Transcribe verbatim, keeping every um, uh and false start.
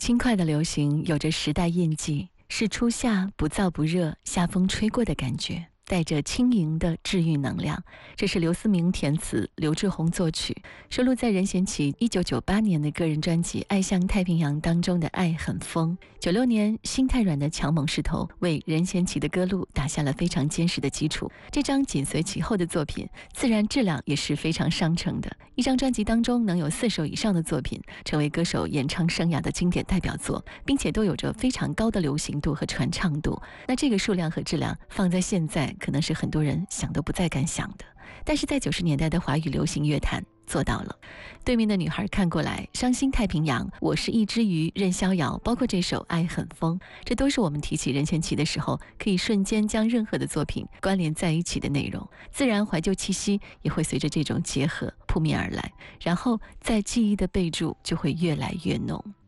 轻快的流行有着时代印记，是初夏不燥不热，夏风吹过的感觉，带着轻盈的治愈能量。这是刘思明填词，刘志宏作曲，收录在任贤齐一九九八年的个人专辑《爱向太平洋》当中的《爱很疯》。九六年，心太软的强猛势头为任贤齐的歌路打下了非常坚实的基础。这张紧随其后的作品，自然质量也是非常上乘的。一张专辑当中能有四首以上的作品，成为歌手演唱生涯的经典代表作，并且都有着非常高的流行度和传唱度。那这个数量和质量放在现在，可能是很多人想都不再敢想的，但是在九十年代的华语流行乐坛做到了。对面的女孩看过来，伤心太平洋，我是一只鱼，任逍遥，包括这首爱很疯，这都是我们提起任贤齐的时候可以瞬间将任何的作品关联在一起的内容，自然怀旧气息也会随着这种结合扑面而来，然后在记忆的备注就会越来越浓。